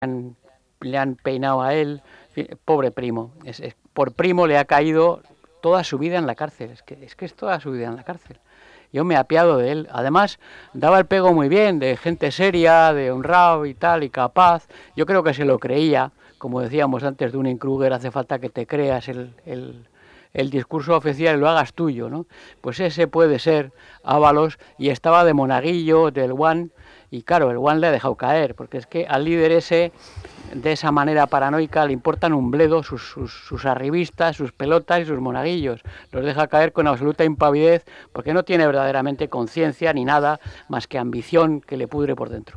le han peinado a él. Pobre Primo. Por Primo le ha caído toda su vida en la cárcel. Es que es toda su vida en la cárcel. Yo me apiado de él. Además, daba el pego muy bien, de gente seria, de honrado y tal, y capaz. Yo creo que se lo creía. Como decíamos antes de Dunning-Kruger, hace falta que te creas el discurso oficial y lo hagas tuyo, ¿no? Pues ese puede ser Ábalos, y estaba de monaguillo del One, y claro, el One le ha dejado caer, porque es que al líder ese, de esa manera paranoica, le importan un bledo sus arribistas, sus pelotas y sus monaguillos. Los deja caer con absoluta impavidez, porque no tiene verdaderamente conciencia ni nada más que ambición que le pudre por dentro.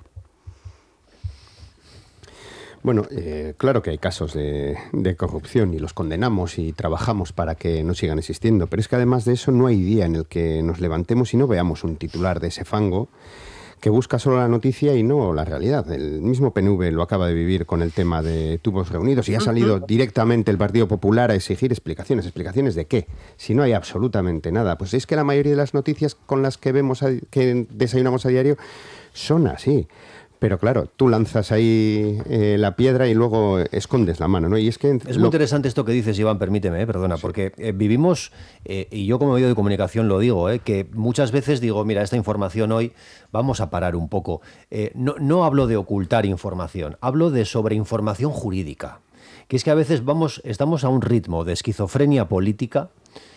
Bueno, claro que hay casos de corrupción y los condenamos y trabajamos para que no sigan existiendo, pero es que además de eso no hay día en el que nos levantemos y no veamos un titular de ese fango que busca solo la noticia y no la realidad. El mismo PNV lo acaba de vivir con el tema de tubos reunidos y ha salido directamente el Partido Popular a exigir explicaciones. ¿Explicaciones de qué? Si no hay absolutamente nada. Pues es que la mayoría de las noticias con las que que desayunamos a diario son así. Pero claro, tú lanzas ahí la piedra y luego escondes la mano, ¿no? Y es que es muy interesante esto que dices, Iván, permíteme, perdona, sí. Porque vivimos, y yo como medio de comunicación lo digo, que muchas veces digo, mira, esta información hoy vamos a parar un poco. No hablo de ocultar información, hablo de sobreinformación jurídica, que es que a veces estamos a un ritmo de esquizofrenia política.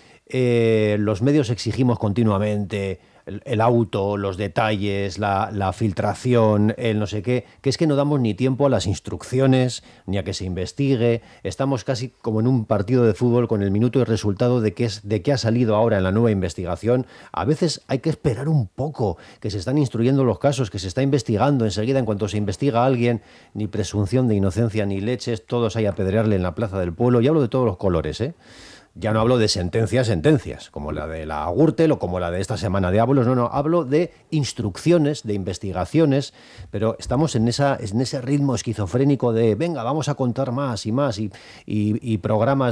Los medios exigimos continuamente el auto, los detalles, la filtración, el no sé qué, que es que no damos ni tiempo a las instrucciones, ni a que se investigue. Estamos casi como en un partido de fútbol con el minuto y resultado de qué ha salido ahora en la nueva investigación. A veces hay que esperar un poco, que se están instruyendo los casos, que se está investigando enseguida. En cuanto se investiga a alguien, ni presunción de inocencia ni leches, todos hay a apedrearle en la plaza del pueblo. Y hablo de todos los colores, Ya no hablo de sentencias, como la de la Gürtel o como la de esta semana de Ábalos, no, hablo de instrucciones, de investigaciones, pero estamos en ese ritmo esquizofrénico de, venga, vamos a contar más y programas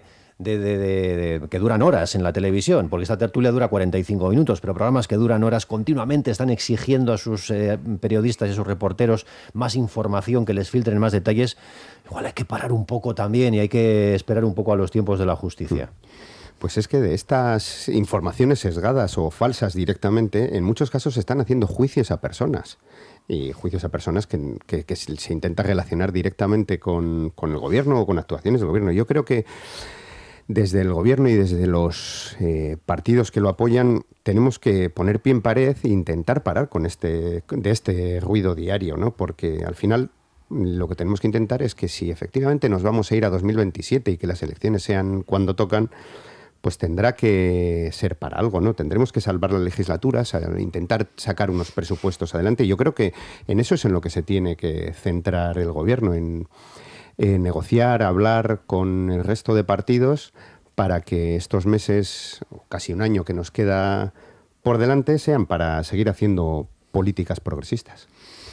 que duran horas en la televisión, porque esta tertulia dura 45 minutos, pero programas que duran horas continuamente están exigiendo a sus periodistas y a sus reporteros más información, que les filtren más detalles. Igual hay que parar un poco también y hay que esperar un poco a los tiempos de la justicia. Pues es que de estas informaciones sesgadas o falsas directamente, en muchos casos se están haciendo juicios a personas. Y juicios a personas que se intenta relacionar directamente con el gobierno o con actuaciones del gobierno. Yo creo que desde el gobierno y desde los partidos que lo apoyan tenemos que poner pie en pared e intentar parar con este ruido diario, ¿no? Porque al final lo que tenemos que intentar es que si efectivamente nos vamos a ir a 2027 y que las elecciones sean cuando tocan, pues tendrá que ser para algo, ¿no? Tendremos que salvar la legislatura, intentar sacar unos presupuestos adelante. Yo creo que en eso es en lo que se tiene que centrar el gobierno, en negociar, hablar con el resto de partidos para que estos meses, casi un año que nos queda por delante, sean para seguir haciendo políticas progresistas.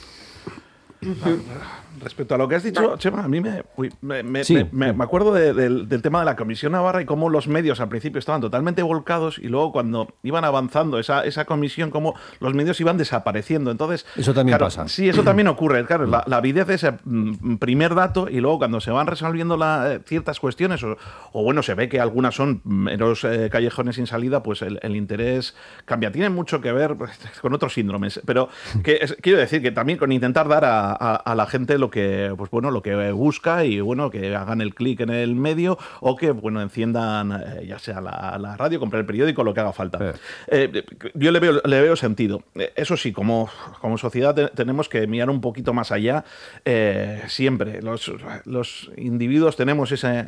Respecto a lo que has dicho, Chema, a mí me acuerdo del tema de la Comisión Navarra y cómo los medios al principio estaban totalmente volcados y luego cuando iban avanzando esa comisión, cómo los medios iban desapareciendo. Entonces, eso también pasa. Sí, eso también ocurre. Claro, la avidez de ese primer dato y luego cuando se van resolviendo ciertas cuestiones o bueno, se ve que algunas son meros callejones sin salida, pues el interés cambia. Tiene mucho que ver con otros síndromes, pero quiero decir que también con intentar dar a la gente lo que busca y bueno, que hagan el clic en el medio o que bueno, enciendan ya sea la radio, comprar el periódico, lo que haga falta. Yo le veo sentido. Eso sí, como sociedad tenemos que mirar un poquito más allá. Siempre los individuos tenemos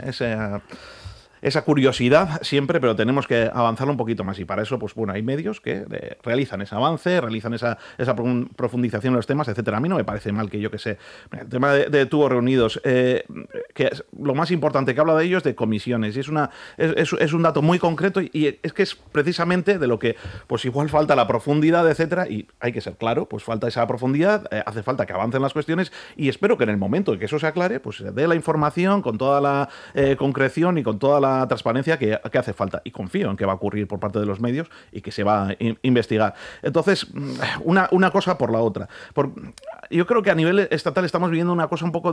esa curiosidad siempre, pero tenemos que avanzarlo un poquito más y para eso, pues bueno, hay medios que realizan ese avance, realizan esa profundización en los temas, etcétera. A mí no me parece mal que, yo que sé, el tema de tubos reunidos, que lo más importante que habla de ellos de comisiones, y es un dato muy concreto y es que es precisamente de lo que, pues igual falta la profundidad, etcétera, y hay que ser claro, pues falta esa profundidad, hace falta que avancen las cuestiones y espero que en el momento en que eso se aclare, pues se dé la información con toda la concreción y con toda la la transparencia que hace falta. Y confío en que va a ocurrir por parte de los medios y que se va a investigar. Entonces, una cosa por la otra. Yo creo que a nivel estatal estamos viviendo una cosa un poco